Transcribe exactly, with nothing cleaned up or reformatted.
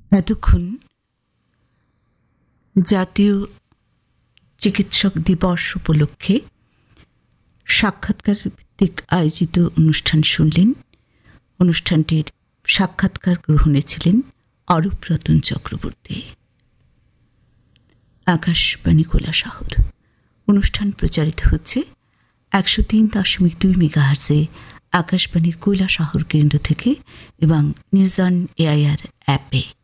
এতক্ষণ জাতীয় চিকিৎসক দিবস উপলক্ষে সাক্ষাৎকার ভিত্তিক আয়োজিত অনুষ্ঠান শুনলেন। অনুষ্ঠানটির সাক্ষাৎকার গ্রহণে ছিলেন অরূপ রতন চক্রবর্তী। আকাশবাণী কৈলাসহর অনুষ্ঠান প্রচারিত হচ্ছে একশো তিন দশমিক দুই মেগাহার্জে আকাশবাণীর কৈলাসহর কেন্দ্র থেকে এবং নিউজ অন এআইআর অ্যাপে।